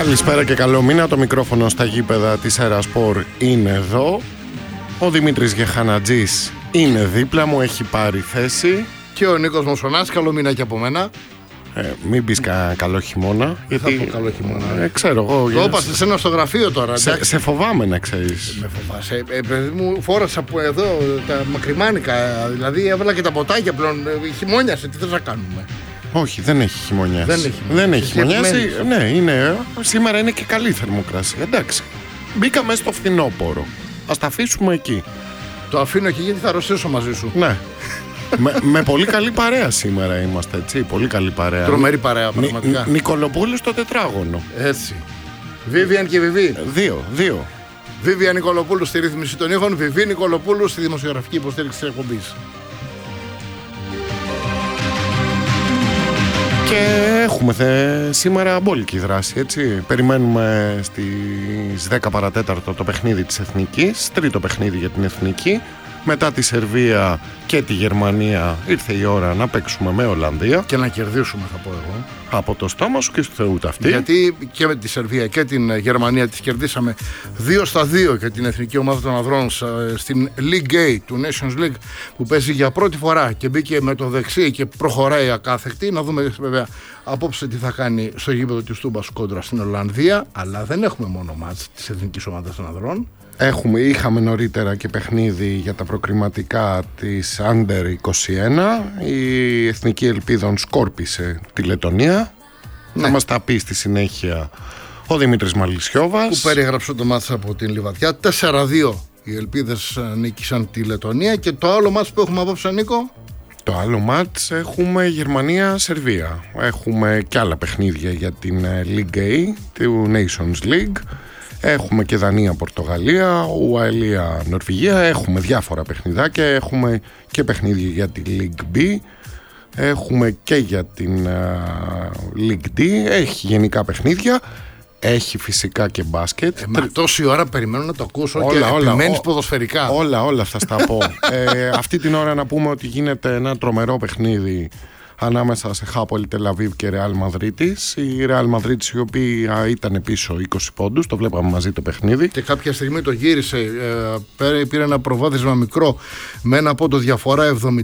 Καλησπέρα και καλό μήνα. Το μικρόφωνο στα γήπεδα της Αερασπορ είναι εδώ. Ο Δημήτρης Γεχανατζής είναι δίπλα μου, έχει πάρει θέση. Και ο Νίκος Μοσονάς, καλό μήνα και από μένα. Μην πεις καλό χειμώνα. Γιατί θα πω καλό χειμώνα. Ξέρω εγώ. Το είπα σε σένα στο γραφείο τώρα. Σε φοβάμαι να ξέρεις. Με φοβάσαι. Παιδί μου, φόρασα από εδώ τα μακριμάνικα. Δηλαδή έβαλα και τα ποτάκια πλέον. Χειμώνιασε, τι θες να κάνουμε. Όχι, δεν έχει χειμωνιάσει. Δεν έχει χειμωνιάσει. Ναι, σήμερα είναι και καλή θερμοκρασία. Εντάξει. Μπήκαμε στο φθινόπωρο. Ας τα αφήσουμε εκεί. Το αφήνω εκεί γιατί θα αρρωστήσω μαζί σου. Ναι. με πολύ καλή παρέα σήμερα είμαστε, έτσι. Πολύ καλή παρέα. Τρομερή παρέα, πραγματικά. Νικολοπούλου στο τετράγωνο. Έτσι. Βίβιαν και Βιβί. Δύο. Βίβιαν Νικολοπούλου στη ρύθμιση των ήχων, Βιβί Νικολοπούλου στη δημοσιογραφική υποστήριξη της εκπομπής. Και έχουμε σήμερα αμπόλικη δράση, έτσι. Περιμένουμε στις 10 παρατέταρτο το παιχνίδι της Εθνικής, τρίτο παιχνίδι για την Εθνική. Μετά τη Σερβία και τη Γερμανία ήρθε η ώρα να παίξουμε με Ολλανδία. Και να κερδίσουμε, θα πω εγώ. Από το στόμα σου και στο Θεού ταυτή. Γιατί και με τη Σερβία και την Γερμανία τις κερδίσαμε 2-2 για την εθνική ομάδα των ανδρών στην League A του Nations League, που παίζει για πρώτη φορά και μπήκε με το δεξί και προχωράει ακάθεκτη. Να δούμε βέβαια απόψε τι θα κάνει στο γήπεδο της Τούμπας κόντρα στην Ολλανδία. Αλλά δεν έχουμε μόνο μάτς της εθνικής ομάδας των ανδρών. Είχαμε νωρίτερα και παιχνίδι για τα προκριματικά της Under 21. Η Εθνική Ελπίδων σκόρπισε τη Λετονία. Ναι. Θα μας τα πει στη συνέχεια ο Δημήτρης Μαλισσιώβας, που περιέγραψε το μάτς από την Λιβαδιά. 4-2 οι Ελπίδες νίκησαν τη Λετονία. Και το άλλο μάτς που έχουμε απόψε, Νίκο? Το άλλο μάτς έχουμε Γερμανία-Σερβία. Έχουμε και άλλα παιχνίδια για την League A του Nations League. Έχουμε και Δανία-Πορτογαλία, Ουαλία-Νορβηγία. Έχουμε διάφορα παιχνιδάκια. Έχουμε και παιχνίδια για τη League B. Έχουμε και για την League D. Έχει γενικά παιχνίδια. Έχει φυσικά και μπάσκετ. Τόση ώρα περιμένω να το ακούσω και επιμένεις ποδοσφαιρικά. Όλα θα στα πω. Αυτή την ώρα να πούμε ότι γίνεται ένα τρομερό παιχνίδι ανάμεσα σε Χάπολη Τελαβίβ και Ρεάλ Μαδρίτης. Η Ρεάλ Μαδρίτης, η οποία ήταν πίσω 20 πόντους, το βλέπαμε μαζί το παιχνίδι. Και κάποια στιγμή το γύρισε, πήρε ένα προβάδισμα μικρό με ένα πόντο διαφορά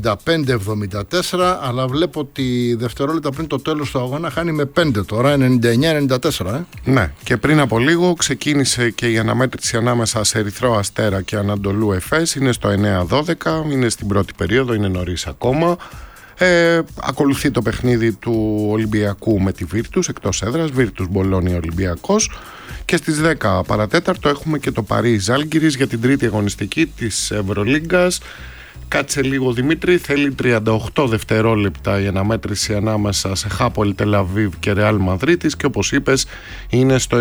75-74, αλλά βλέπω ότι δευτερόλεπτα πριν το τέλος του αγώνα χάνει με 5 τώρα, 99-94. Ναι, και πριν από λίγο ξεκίνησε και η αναμέτρηση ανάμεσα σε Ερυθρό Αστέρα και Ανατολού Εφές. Είναι στο 9-12, είναι στην πρώτη περίοδο, είναι νωρίς ακόμα. Ακολουθεί το παιχνίδι του Ολυμπιακού με τη Βίρτους εκτός έδρας, Βίρτους Μπολόνια Ολυμπιακός, και στις 10 παρατέταρτο έχουμε και το Παρί Ζάλγκιρις για την τρίτη αγωνιστική της Ευρωλίγκας. Κάτσε λίγο, Δημήτρη, θέλει 38 δευτερόλεπτα η αναμέτρηση ανάμεσα σε Χάπολη Τελαβίβ και Ρεάλ Μαδρίτης και όπως είπες είναι στο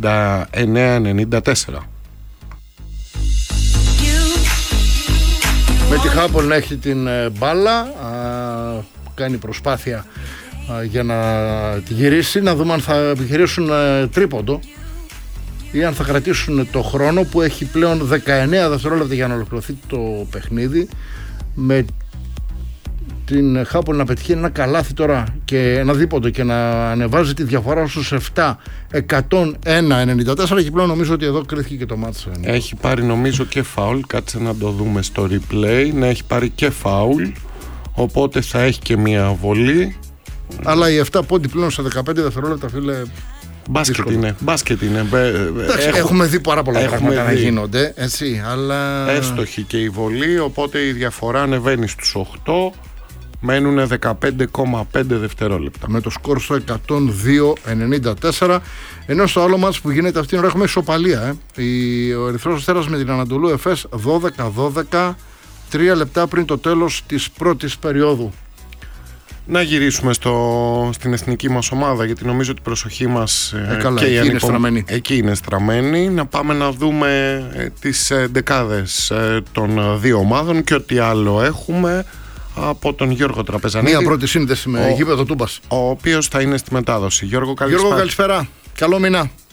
99-94. Με τη Χάπολ να έχει την μπάλα, κάνει προσπάθεια για να τη γυρίσει, να δούμε αν θα επιχειρήσουν τρίποντο ή αν θα κρατήσουν το χρόνο που έχει πλέον 19 δευτερόλεπτα για να ολοκληρωθεί το παιχνίδι, με την Χάπολ να πετυχαίνει ένα καλάθι τώρα και ένα δίποντο και να ανεβάζει τη διαφορά στους 7, 101-94, και πλέον νομίζω ότι εδώ κρίθηκε και το μάτς. Έχει πάρει νομίζω και φάουλ, κάτσε να το δούμε στο replay. Ναι, έχει πάρει και φάουλ, οπότε θα έχει και μία βολή. Αλλά οι 7 πόντι πλέον σε 15 δευτερόλεπτα, φίλε, Μπάσκετ είναι. Έχουμε δει πάρα πολλά πράγματα να γίνονται, έτσι, αλλά έστοχη και η βολή, οπότε η διαφορά ανεβαίνει στους 8. Μένουν 15,5 δευτερόλεπτα. Με το σκορ στο 102-94. Ενώ στο άλλο μάτς που γίνεται αυτήν την ώρα έχουμε ισοπαλία. Ο Ερυθρός Αστέρας με την Ανατολού Εφές 12-12, 3 λεπτά πριν το τέλος της πρώτης περίοδου. Να γυρίσουμε στην εθνική μας ομάδα, γιατί νομίζω ότι η προσοχή μας εκεί είναι στραμμένη. Να πάμε να δούμε τις δεκάδες των δύο ομάδων και ό,τι άλλο έχουμε από τον Γιώργο Τραπεζανίδη. Μία πρώτη σύνδεση με γήπεδο Τούμπας, ο οποίος θα είναι στη μετάδοση. Γιώργο, καλησπέρα. Γιώργο, καλησπέρα. Καλό μήνα.